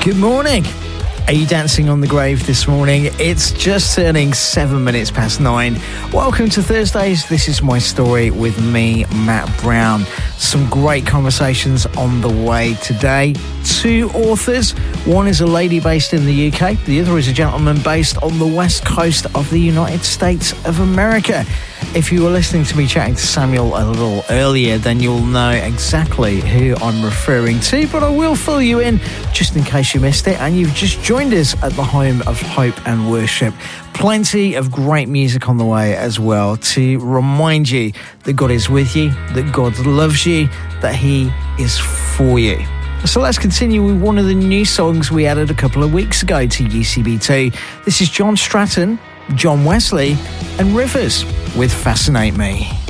Good morning. Are you dancing on the grave this morning? It's just turning 7 minutes past 9. Welcome to Thursdays. This is my story with me, Matt Brown. Some great conversations on the way today. Two authors. One is a lady based in the UK. The other is a gentleman based on the west coast of the United States of America. If you were listening to me chatting to Samuel a little earlier, then you'll know exactly who I'm referring to, but I will fill you in just in case you missed it and you've just joined us at the home of hope and worship. Plenty of great music on the way as well to remind you that God is with you, that God loves you, that He is for you. So let's continue with one of the new songs we added a couple of weeks ago to UCB2. This is John Stratton, John Wesley and Rivers with Fascinate Me.